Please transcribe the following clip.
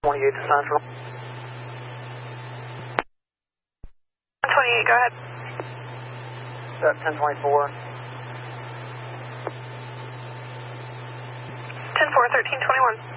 28 to sign for 128, go ahead. 1024. 10-4, 1321.